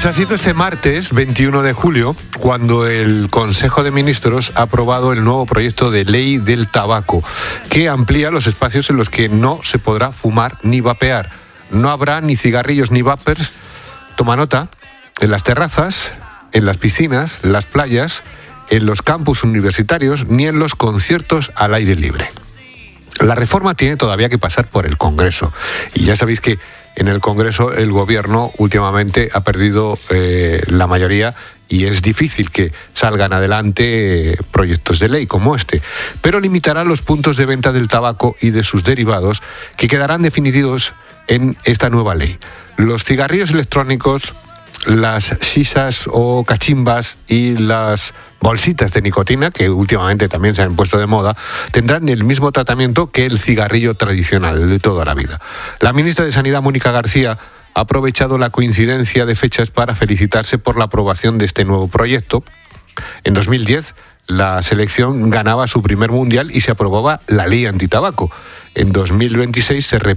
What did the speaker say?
Pues ha sido este martes, 21 de julio, cuando el Consejo de Ministros ha aprobado el nuevo proyecto de ley del tabaco, que amplía los espacios en los que no se podrá fumar ni vapear. No habrá ni cigarrillos ni vapers, toma nota, en las terrazas, en las piscinas, las playas, en los campus universitarios, ni en los conciertos al aire libre. La reforma tiene todavía que pasar por el Congreso, y ya sabéis que en el Congreso el Gobierno últimamente ha perdido la mayoría y es difícil que salgan adelante proyectos de ley como este, pero limitará los puntos de venta del tabaco y de sus derivados que quedarán definidos en esta nueva ley. Los cigarrillos electrónicos, las shisas o cachimbas y las bolsitas de nicotina, que últimamente también se han puesto de moda, tendrán el mismo tratamiento que el cigarrillo tradicional de toda la vida. La ministra de Sanidad, Mónica García, ha aprovechado la coincidencia de fechas para felicitarse por la aprobación de este nuevo proyecto. En 2010, la selección ganaba su primer mundial y se aprobaba la ley antitabaco. En 2026 se